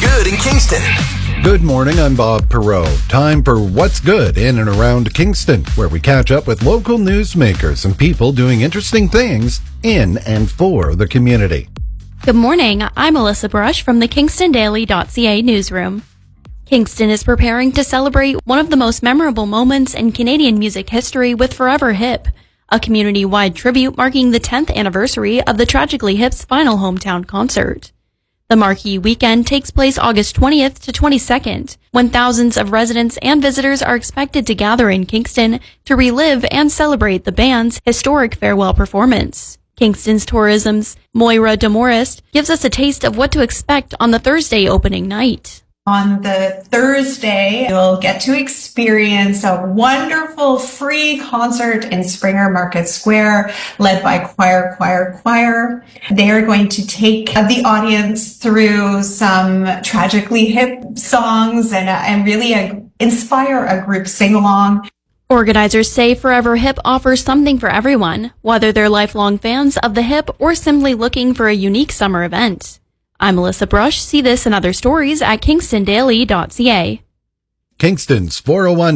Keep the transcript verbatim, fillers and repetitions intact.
good in Kingston? Good morning, I'm Bob Perot. Time for What's Good in and around Kingston, where we catch up with local newsmakers and people doing interesting things in and for the community. Good morning, I'm Melissa Brush from the Kingston Daily dot C A newsroom. Kingston is preparing to celebrate one of the most memorable moments in Canadian music history with Forever Hip, a community-wide tribute marking the tenth anniversary of the Tragically Hip's final hometown concert. The marquee weekend takes place August twentieth to twenty-second, when thousands of residents and visitors are expected to gather in Kingston to relive and celebrate the band's historic farewell performance. Kingston's Tourism's Moira DeMorist gives us a taste of what to expect on the Thursday opening night. On the Thursday, you'll get to experience a wonderful free concert in Springer Market Square, led by Choir, Choir, Choir. They are going to take the audience through some Tragically Hip songs and, uh, and really uh, inspire a group sing-along. Organizers say Forever Hip offers something for everyone, whether they're lifelong fans of the Hip or simply looking for a unique summer event. I'm Melissa Brush. See this and other stories at Kingston Daily dot C A. Kingston's four oh one